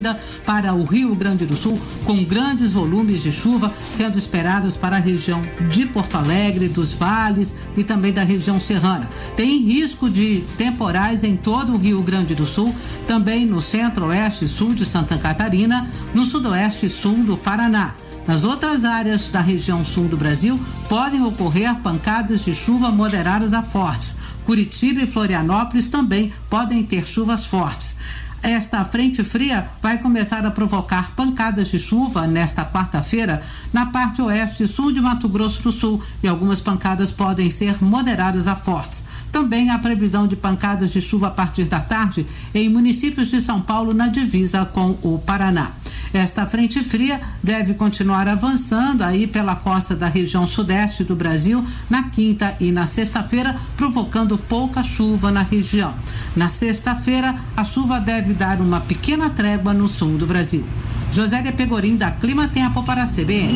para o Rio Grande do Sul, com grandes volumes de chuva sendo esperados para a região de Porto Alegre, dos vales e também da região serrana. Tem risco de temporais em todo o Rio Grande do Sul, também no centro-oeste e sul de Santa Catarina, no sudoeste e sul do Paraná. Nas outras áreas da região sul do Brasil, podem ocorrer pancadas de chuva moderadas a fortes. Curitiba e Florianópolis também podem ter chuvas fortes. Esta frente fria vai começar a provocar pancadas de chuva nesta quarta-feira na parte oeste e sul de Mato Grosso do Sul, e algumas pancadas podem ser moderadas a fortes. Também há previsão de pancadas de chuva a partir da tarde em municípios de São Paulo na divisa com o Paraná. Esta frente fria deve continuar avançando aí pela costa da região sudeste do Brasil na quinta e na sexta-feira, provocando pouca chuva na região. Na sexta-feira, a chuva deve dar uma pequena trégua no sul do Brasil. Josélia Pegorim, da Clima Tempo para a CBN.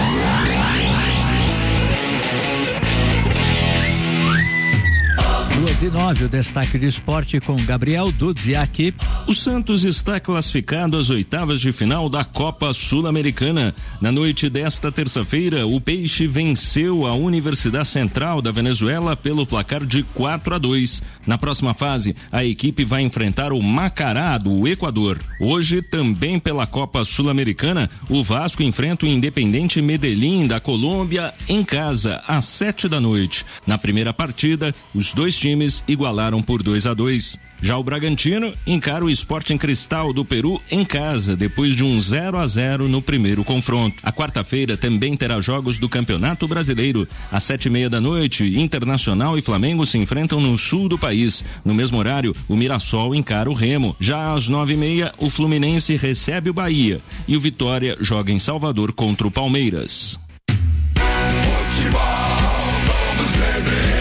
2:09, o destaque de esporte com Gabriel Dudziak. O Santos está classificado às oitavas de final da Copa Sul-Americana. Na noite desta terça-feira, o Peixe venceu a Universidade Central da Venezuela pelo placar de 4-2. Na próxima fase, a equipe vai enfrentar o Macará do Equador. Hoje, também pela Copa Sul-Americana, o Vasco enfrenta o Independiente Medellín da Colômbia em casa às 7:00. Na primeira partida, os dois times igualaram por 2-2. Já o Bragantino encara o Sporting Cristal do Peru em casa, depois de um 0-0 no primeiro confronto. A quarta-feira também terá jogos do Campeonato Brasileiro. Às 7:30, Internacional e Flamengo se enfrentam no sul do país. No mesmo horário, o Mirassol encara o Remo. Já às 9:30, o Fluminense recebe o Bahia e o Vitória joga em Salvador contra o Palmeiras. Futebol, vamos beber.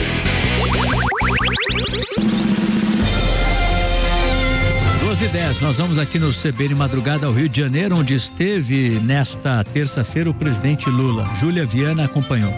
12:10, nós vamos aqui no CBN Madrugada ao Rio de Janeiro, onde esteve nesta terça-feira o presidente Lula. Júlia Viana acompanhou.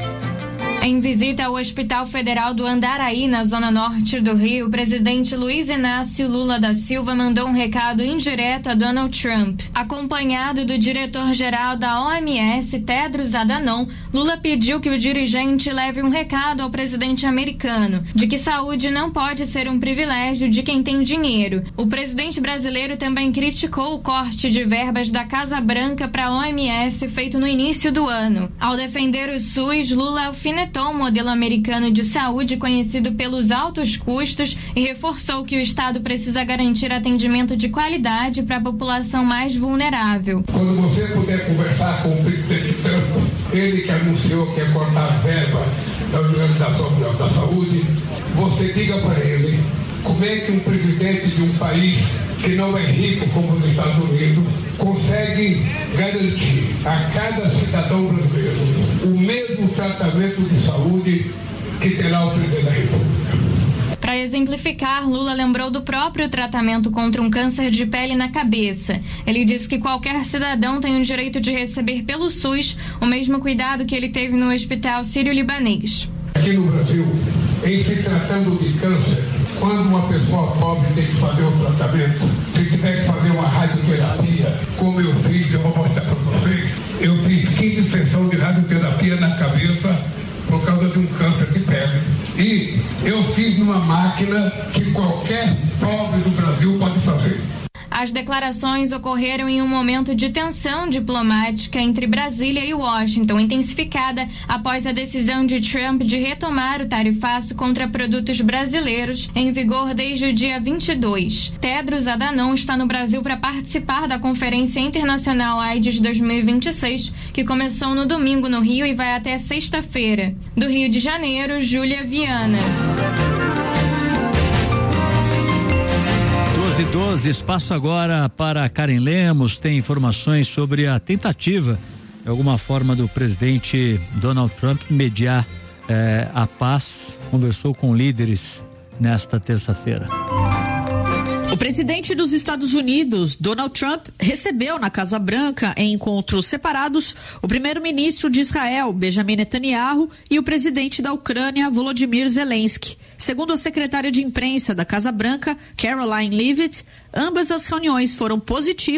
Em visita ao Hospital Federal do Andaraí, na zona norte do Rio, o presidente Luiz Inácio Lula da Silva mandou um recado indireto a Donald Trump. Acompanhado do diretor-geral da OMS, Tedros Adhanom, Lula pediu que o dirigente leve um recado ao presidente americano, de que saúde não pode ser um privilégio de quem tem dinheiro. O presidente brasileiro também criticou o corte de verbas da Casa Branca para a OMS feito no início do ano. Ao defender o SUS, Lula alfinetou o modelo americano de saúde conhecido pelos altos custos e reforçou que o Estado precisa garantir atendimento de qualidade para a população mais vulnerável. Quando você puder conversar com o presidente Trump, ele que anunciou que ia cortar a verba da Organização Mundial da Saúde, você diga para ele como é que um presidente de um país que não é rico como os Estados Unidos consegue garantir a cada cidadão brasileiro o mesmo tratamento de saúde que terá o presidente da República. Para exemplificar, Lula lembrou do próprio tratamento contra um câncer de pele na cabeça. Ele disse que qualquer cidadão tem o direito de receber pelo SUS o mesmo cuidado que ele teve no Hospital Sírio-Libanês. Aqui no Brasil, em se tratando de câncer, quando uma pessoa pobre tem que fazer um tratamento, se tiver que fazer uma radioterapia, como eu fiz, eu vou mostrar para vocês, eu fiz 15 sessões de radioterapia na cabeça por causa de um câncer de pele. E eu fiz numa máquina que qualquer pobre do Brasil pode fazer. As declarações ocorreram em um momento de tensão diplomática entre Brasília e Washington, intensificada após a decisão de Trump de retomar o tarifaço contra produtos brasileiros, em vigor desde o dia 22. Tedros Adhanom está no Brasil para participar da Conferência Internacional AIDS 2026, que começou no domingo no Rio e vai até sexta-feira. Do Rio de Janeiro, Júlia Viana. 12:12, espaço agora para Karen Lemos. Tem informações sobre a tentativa, de alguma forma, do presidente Donald Trump mediar a paz. Conversou com líderes nesta terça-feira. O presidente dos Estados Unidos, Donald Trump, recebeu na Casa Branca, em encontros separados, o primeiro-ministro de Israel, Benjamin Netanyahu, e o presidente da Ucrânia, Volodymyr Zelensky. Segundo a secretária de imprensa da Casa Branca, Caroline Leavitt, ambas as reuniões foram positivas